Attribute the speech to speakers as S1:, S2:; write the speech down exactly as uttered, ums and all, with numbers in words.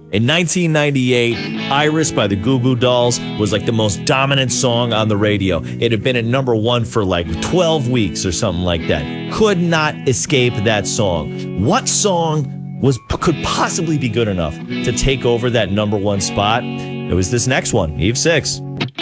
S1: In nineteen ninety-eight, Iris by the Goo Goo Dolls was like the most dominant song on the radio. It had been at number one for like twelve weeks or something like that. Could not escape that song. What song was could possibly be good enough to take over that number one spot? It was this next one, Eve six.